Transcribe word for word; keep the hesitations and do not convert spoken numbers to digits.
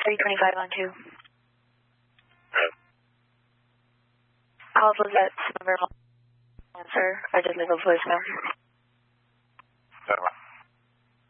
three twenty-five on two. Call was at number one, sir. I did leave a voicemail.